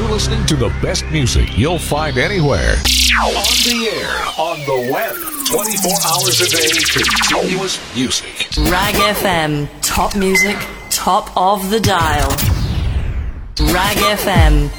listening to the best music you'll find anywhere. On the air, on the web, 24 hours a day, continuous music. Rag FM, top music, top of the dial. Rag FM.